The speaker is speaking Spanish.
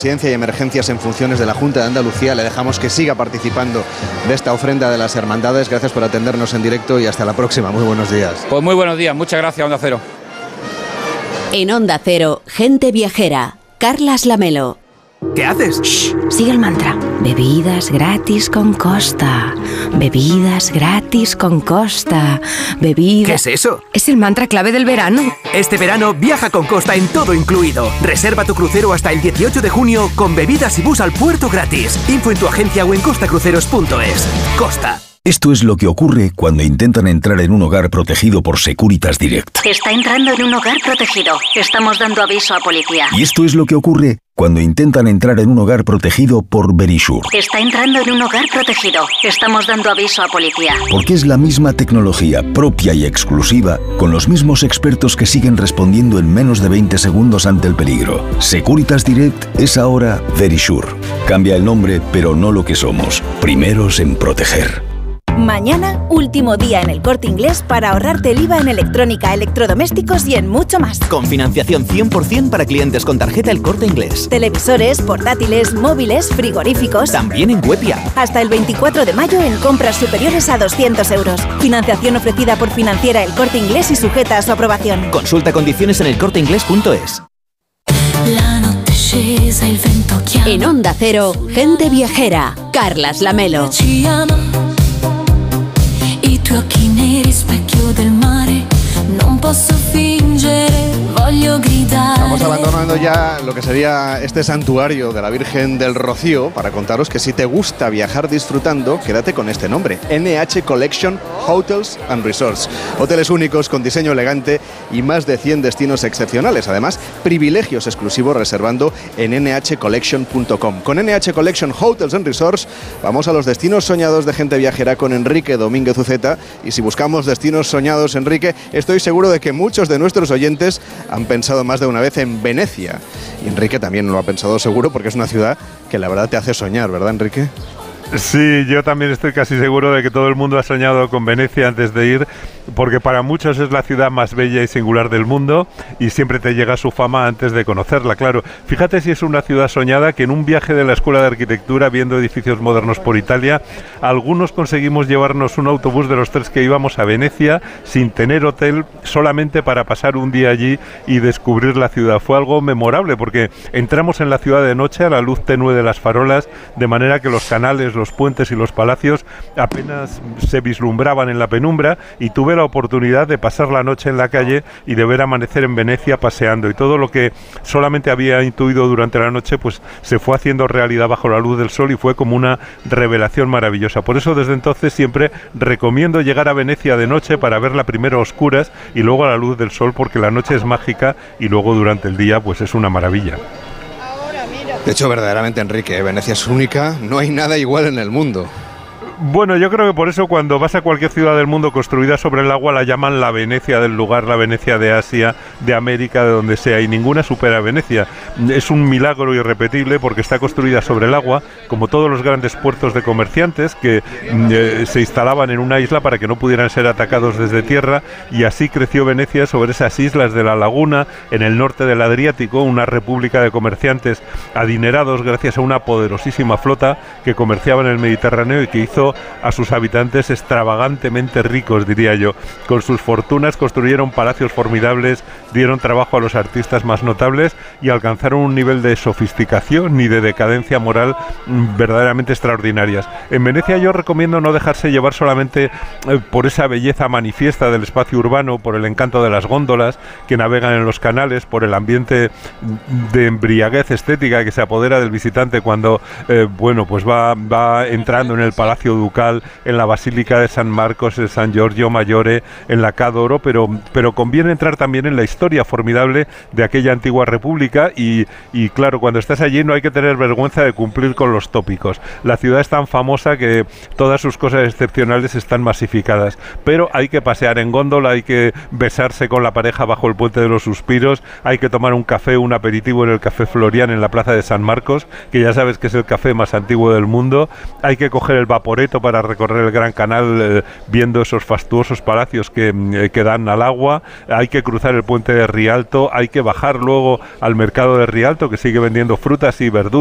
Ciencia y Emergencias en Funciones de la Junta de Andalucía. Le dejamos que siga participando de esta ofrenda de las hermandades. Gracias por atendernos en directo y hasta la próxima. Muy buenos días. Pues muy buenos días. Muchas gracias, Onda Cero. En Onda Cero, Gente Viajera. Carlas Lamelo. ¿Qué haces? Shh, sigue el mantra. Bebidas gratis con Costa. Bebidas gratis con Costa. Bebidas... ¿Qué es eso? Es el mantra clave del verano. Este verano viaja con Costa en todo incluido. Reserva tu crucero hasta el 18 de junio con bebidas y bus al puerto gratis. Info en tu agencia o en costacruceros.es. Costa. Esto es lo que ocurre cuando intentan entrar en un hogar protegido por Securitas Direct. Está entrando en un hogar protegido. Estamos dando aviso a policía. Y esto es lo que ocurre cuando intentan entrar en un hogar protegido por Verisure. Está entrando en un hogar protegido. Estamos dando aviso a policía. Porque es la misma tecnología propia y exclusiva, con los mismos expertos que siguen respondiendo en menos de 20 segundos ante el peligro. Securitas Direct es ahora Verisure. Cambia el nombre, pero no lo que somos. Primeros en proteger. Mañana, último día en El Corte Inglés para ahorrarte el IVA en electrónica, electrodomésticos y en mucho más. Con financiación 100% para clientes con tarjeta El Corte Inglés. Televisores, portátiles, móviles, frigoríficos. También en Webia. Hasta el 24 de mayo en compras superiores a 200 euros. Financiación ofrecida por Financiera El Corte Inglés y sujeta a su aprobación. Consulta condiciones en elcorteinglés.es. En Onda Cero, Gente Viajera. Carlas Lamelo. Occhi neri, specchio del mare, non posso fingere, voglio gridare. Estamos abandonando ya lo que sería este santuario de la Virgen del Rocío para contaros que si te gusta viajar disfrutando, quédate con este nombre: NH Collection Hotels and Resorts. Hoteles únicos con diseño elegante y más de 100 destinos excepcionales. Además, privilegios exclusivos reservando en nhcollection.com. Con NH Collection Hotels and Resorts vamos a los destinos soñados de Gente Viajera con Enrique Domínguez Uceta. Y si buscamos destinos soñados, Enrique, estoy seguro de que muchos de nuestros oyentes han pensado más de una vez en Venecia. Y Enrique también lo ha pensado seguro, porque es una ciudad que la verdad te hace soñar, ¿verdad, Enrique? Sí, yo también estoy casi seguro de que todo el mundo ha soñado con Venecia antes de ir, porque para muchos es la ciudad más bella y singular del mundo y siempre te llega su fama antes de conocerla, claro. Fíjate si es una ciudad soñada que en un viaje de la Escuela de Arquitectura viendo edificios modernos por Italia, algunos conseguimos llevarnos un autobús de los 3 que íbamos a Venecia sin tener hotel, solamente para pasar un día allí y descubrir la ciudad. Fue algo memorable porque entramos en la ciudad de noche a la luz tenue de las farolas, de manera que los canales, los puentes y los palacios apenas se vislumbraban en la penumbra, y tuve la oportunidad de pasar la noche en la calle y de ver amanecer en Venecia paseando, y todo lo que solamente había intuido durante la noche pues se fue haciendo realidad bajo la luz del sol y fue como una revelación maravillosa. Por eso desde entonces siempre recomiendo llegar a Venecia de noche para verla primero a oscuras y luego a la luz del sol, porque la noche es mágica y luego durante el día pues es una maravilla. De hecho, verdaderamente, Enrique, Venecia es única, no hay nada igual en el mundo. Bueno, yo creo que por eso cuando vas a cualquier ciudad del mundo construida sobre el agua la llaman la Venecia del lugar, la Venecia de Asia, de América, de donde sea, y ninguna supera a Venecia. Es un milagro irrepetible porque está construida sobre el agua, como todos los grandes puertos de comerciantes que se instalaban en una isla para que no pudieran ser atacados desde tierra, y así creció Venecia sobre esas islas de la laguna, en el norte del Adriático, una república de comerciantes adinerados gracias a una poderosísima flota que comerciaba en el Mediterráneo y que hizo a sus habitantes extravagantemente ricos, diría yo. Con sus fortunas construyeron palacios formidables, dieron trabajo a los artistas más notables y alcanzaron un nivel de sofisticación y de decadencia moral verdaderamente extraordinarias. En Venecia yo recomiendo no dejarse llevar solamente por esa belleza manifiesta del espacio urbano, por el encanto de las góndolas que navegan en los canales, por el ambiente de embriaguez estética que se apodera del visitante cuando pues va entrando en el Palacio Ducal, en la Basílica de San Marcos, en San Giorgio Maggiore, en la Ca' d'Oro, pero conviene entrar también en la historia formidable de aquella antigua república y claro, cuando estás allí no hay que tener vergüenza de cumplir con los tópicos. La ciudad es tan famosa que todas sus cosas excepcionales están masificadas, pero hay que pasear en góndola, hay que besarse con la pareja bajo el Puente de los Suspiros, hay que tomar un café, un aperitivo en el Café Florian en la Plaza de San Marcos, que ya sabes que es el café más antiguo del mundo, hay que coger el vaporero Loreto para recorrer el Gran Canal viendo esos fastuosos palacios que dan al agua. Hay que cruzar el puente de Rialto, hay que bajar luego al mercado de Rialto, que sigue vendiendo frutas y verduras